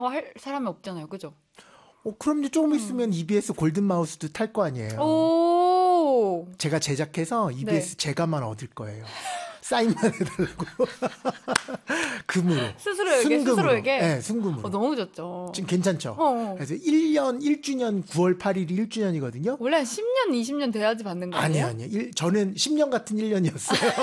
할 사람이 없잖아요. 그죠? 그럼요. 조금 있으면 EBS 골든 마우스도 탈 거 아니에요. 오. 제가 제작해서 EBS 네. 제가만 얻을 거예요. 사인만 해달라고. 금으로. 스스로에게? 순금으로. 스스로에게? 네, 순금으로. 너무 좋죠. 지금 괜찮죠? 어. 그래서 1주년 9월 8일이 1주년이거든요. 원래 한 10년, 20년 돼야지 받는 거 아니에요? 아니요. 저는 10년 같은 1년이었어요.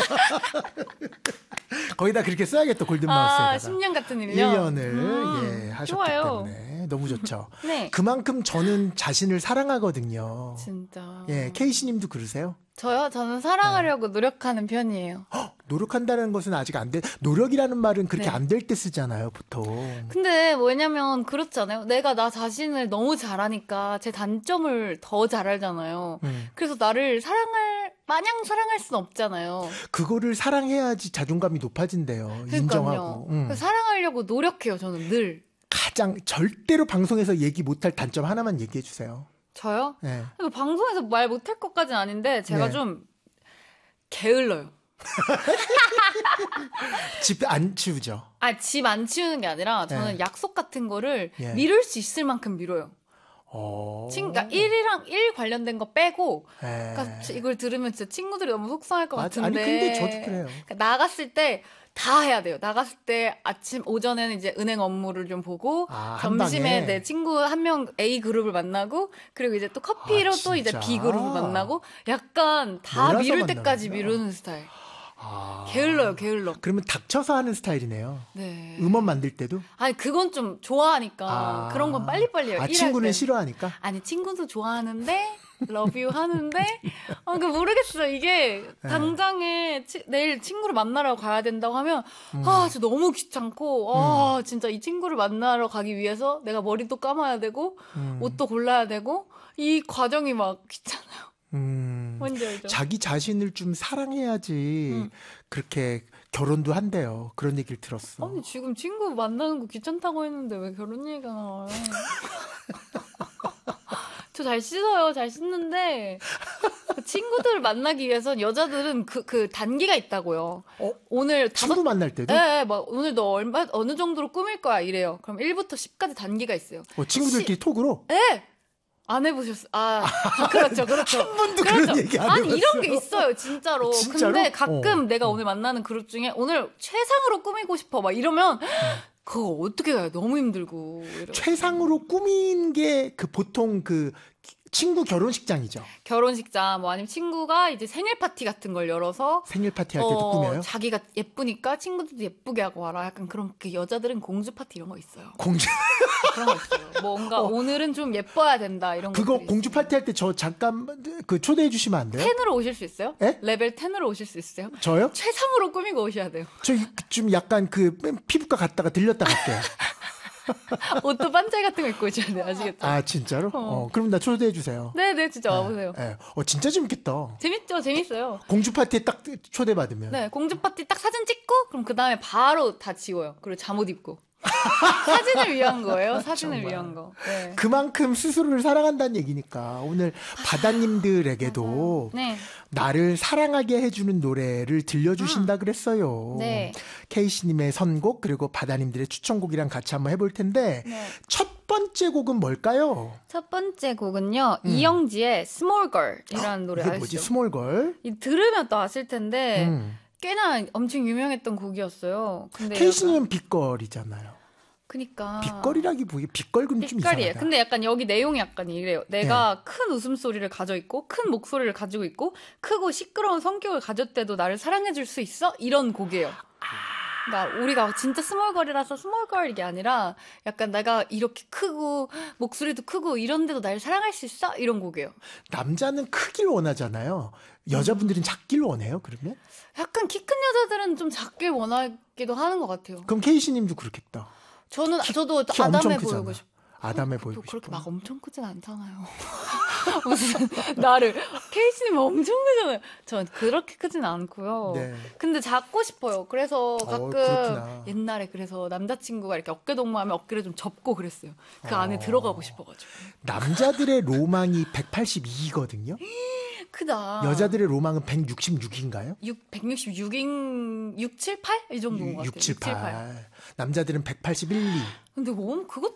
거기다 그렇게 써야겠다, 골든마우스에다가. 10년 같은 1년? 1년을 하셨기 좋아요. 때문에 너무 좋죠. 네. 그만큼 저는 자신을 사랑하거든요. 진짜. 예, 케이씨님도 그러세요? 저요? 저는 사랑하려고 노력하는 편이에요. 노력한다는 것은 아직 안 돼. 노력이라는 말은 그렇게 네. 안 될 때 쓰잖아요, 보통. 근데 뭐냐면 그렇지 않아요? 내가 나 자신을 너무 잘하니까 제 단점을 더 잘 알잖아요. 그래서 나를 마냥 사랑할 순 없잖아요. 그거를 사랑해야지 자존감이 높아진대요. 인정하고. 그러니까요. 사랑하려고 노력해요, 저는 늘. 가장 절대로 방송에서 얘기 못할 단점 하나만 얘기해 주세요. 저요? 네. 방송에서 말 못할 것까지는 아닌데 제가 네. 좀 게을러요. 집 안 치우죠? 집 안 치우는 게 아니라 저는 네. 약속 같은 거를 예. 미룰 수 있을 만큼 미뤄요. 그러니까 일 관련된 거 빼고 예. 그러니까 이걸 들으면 진짜 친구들이 너무 속상할 것 맞아. 같은데 아니 근데 저도 그래요. 그러니까 나갔을 때 다 해야 돼요. 나갔을 때 오전에는 이제 은행 업무를 좀 보고 점심에 한 방에? 내 친구 한 명 A 그룹을 만나고 그리고 이제 또 커피로 또 이제 진짜? B 그룹을 만나고 약간 다 몰아서 미룰 때까지 만나는구나. 미루는 스타일. 게을러요, 게을러. 그러면 닥쳐서 하는 스타일이네요. 네. 음원 만들 때도? 아니 그건 좀 좋아하니까 그런 건 빨리빨리 해요. 일할 친구는 땐. 싫어하니까? 아니 친구도 좋아하는데 love you 하는데 그 모르겠어요. 이게 당장에 내일 친구를 만나러 가야 된다고 하면 진짜 너무 귀찮고 진짜 이 친구를 만나러 가기 위해서 내가 머리도 감아야 되고 옷도 골라야 되고 이 과정이 막 귀찮아요. 뭔지 알죠? 자기 자신을 좀 사랑해야지 그렇게 결혼도 한대요. 그런 얘기를 들었어. 아니 지금 친구 만나는 거 귀찮다고 했는데 왜 결혼 얘기가 나와요? 저 잘 씻어요. 잘 씻는데 친구들을 만나기 위해선 여자들은 그 단계가 있다고요. 오늘 친구 만날 때도? 네, 막 오늘 너 어느 정도로 꾸밀 거야 이래요. 그럼 1부터 10까지 단계가 있어요. 친구들끼리 톡으로? 네. 안 해보셨어요? 그렇죠. 한 번도 그런 얘기 안 해봤어요. 아니, 이런 게 있어요, 진짜로. 진짜로? 근데 가끔 내가 오늘 만나는 그룹 중에 오늘 최상으로 꾸미고 싶어, 막 이러면, 그거 어떻게 가요? 너무 힘들고. 최상으로 꾸민 게 보통 친구 결혼식장이죠. 결혼식장, 뭐 아니면 친구가 이제 생일 파티 같은 걸 열어서. 생일 파티 할 때도 꾸며요? 자기가 예쁘니까 친구들도 예쁘게 하고 와라. 약간 그런, 여자들은 공주 파티 이런 거 있어요. 공주. 그런 거 있어요. 뭔가 오늘은 좀 예뻐야 된다, 이런 거. 그거 공주 파티 할 때 저 잠깐 초대해 주시면 안 돼요? 10으로 오실 수 있어요? 예? 레벨 10으로 오실 수 있어요? 저요? 최상으로 꾸미고 오셔야 돼요. 저 좀 약간 피부과 갔다가 들렸다 갈게요. 옷도 반짝 같은 거 입고 오셔야 돼요. 아시겠죠? 진짜로? 그럼 나 초대해 주세요. 네네, 진짜 와보세요. 네. 진짜 재밌겠다. 재밌죠? 재밌어요. 공주 파티에 딱 초대받으면. 네, 공주 파티 딱 사진 찍고, 그럼 그 다음에 바로 다 지워요. 그리고 잠옷 입고. 사진을 위한 거예요. 사진을 정말. 위한 거. 네. 그만큼 스스로를 사랑한다는 얘기니까 오늘 바다님들에게도 네. 나를 사랑하게 해주는 노래를 들려주신다 그랬어요. 네. 케이씨님의 선곡 그리고 바다님들의 추천곡이랑 같이 한번 해볼 텐데 네. 첫 번째 곡은 뭘까요? 첫 번째 곡은요, 이영지의 Small Girl이라는 노래 이게 아시죠? 뭐지? 스몰걸? 들으면 또 아실 텐데, 꽤나 엄청 유명했던 곡이었어요. 근데 케이씨님은 빗걸이잖아요. 그니까. 빗걸이라기 보기 빗걸은 좀 빛깔이에요. 이상하다. 근데 약간 여기 내용이 약간 이래요. 내가 큰 웃음소리를 가져 있고 큰 목소리를 가지고 있고 크고 시끄러운 성격을 가졌대도 나를 사랑해줄 수 있어? 이런 곡이에요. 그러니까 우리가 진짜 스몰걸이라서 스몰걸 이게 아니라 약간 내가 이렇게 크고 목소리도 크고 이런데도 나를 사랑할 수 있어? 이런 곡이에요. 남자는 크길 원하잖아요. 여자분들은 작길 원해요, 그러면? 약간 키 큰 여자들은 좀 작게 원하기도 하는 것 같아요. 그럼 케이씨님도 그렇겠다. 저도 키 아담해 엄청 보이고 크잖아. 싶어. 아담해 보이고 그렇게 싶어. 막 엄청 크진 않잖아요. 무슨 나를 케이씨님 엄청 크잖아요. 전 그렇게 크진 않고요. 네. 근데 작고 싶어요. 그래서 가끔 그렇구나. 옛날에 그래서 남자친구가 이렇게 어깨 동무하면 어깨를 좀 접고 그랬어요. 그 안에 들어가고 싶어가지고. 남자들의 로망이 182거든요. 크다. 여자들의 로망은 166인가요? 166인 6, 7, 8? 이 정도인 것 같아요. 6, 7, 8. 남자들은 181, 2. 근데 그것도